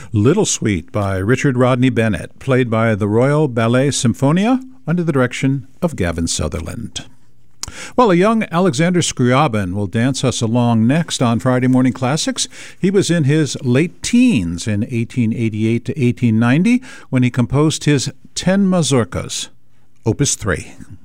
Little Sweet by Richard Rodney Bennett, played by the Royal Ballet Symphonia under the direction of Gavin Sutherland. Well, a young Alexander Scriabin will dance us along next on Friday Morning Classics. He was in his late teens in 1888 to 1890 when he composed his 10 mazurkas, Opus 3.